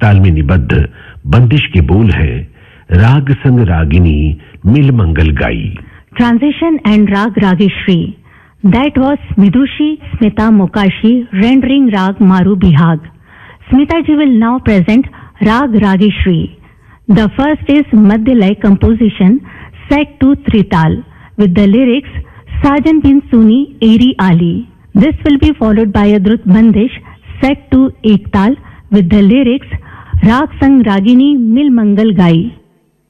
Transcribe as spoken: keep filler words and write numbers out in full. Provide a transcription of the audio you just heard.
ताल में निबद्ध बंदिश के बोल है राग संग रागिनी मिल मंगल गाई। Transition and Rag Rageshri. That was Vidushi Smita Mokashi rendering Rag Maru Bihag. Smita ji will now present Rag Rageshri. The first is Madhyalay composition set to Trital with the lyrics Sajan bin Suni Eri Ali. This will be followed by a Drut Bandish set to Ektal with the lyrics Rag Sang Ragini Mil Mangal Gai.